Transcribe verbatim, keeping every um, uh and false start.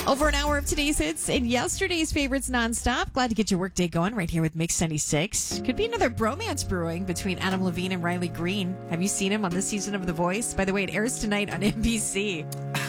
Over an hour of today's hits and yesterday's favorites nonstop. Glad to get your workday going right here with Mix ninety-six. Could be another bromance brewing between Adam Levine and Riley Green. Have you seen him on this season of The Voice? By the way, it airs tonight on N B C.